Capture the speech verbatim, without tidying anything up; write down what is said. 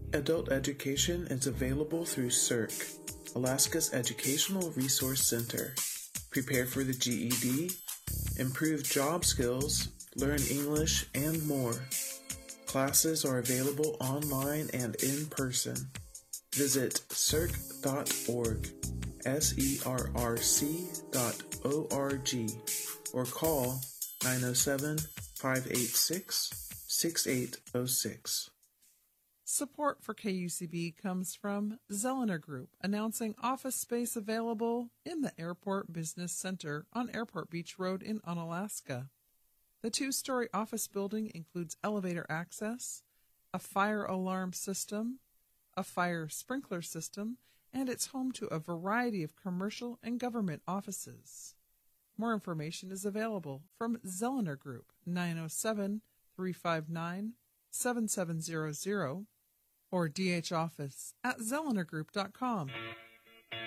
Adult education is available through C E R C, Alaska's Educational Resource Center. Prepare for the G E D, improve job skills, learn English, and more. Classes are available online and in person. Visit C E R C dot org, S E R R C dot O R G, or call nine oh seven, five eight six, six eight oh six. Support for K U C B comes from Zelener Group, announcing office space available in the Airport Business Center on Airport Beach Road in Unalaska. The two-story office building includes elevator access, a fire alarm system, a fire sprinkler system, and it's home to a variety of commercial and government offices. More information is available from Zelener Group, nine oh seven, three five nine, seven seven zero zero, or D H Office at zelener group dot com.